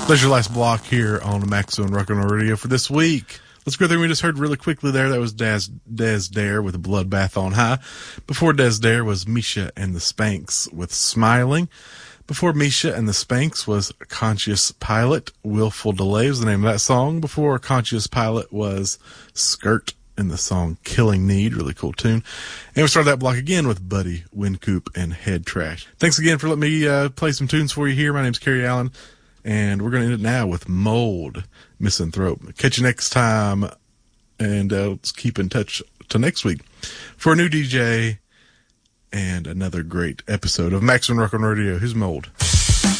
That's your last block here on Maximum Rock and Roll Radio for this week. Let's go through. We just heard really quickly there. That was Des Dare with a Bloodbath on High. Before Des Dare was Misha and the Spanks with Smiling. Before Misha and the Spanks was Conscious Pilot. Willful Delay was the name of that song. Before Conscious Pilot was Skirt and the song Killing Need. Really cool tune. And we started that block again with Buddy Wincoop and Head Trash. Thanks again for letting me play some tunes for you here. My name's Kerry Allen, and we're going to end it now with Mold, Misanthrope. Catch you next time, and let's keep in touch till next week for a new DJ and another great episode of Maximum Rock on Radio. Who's Mold?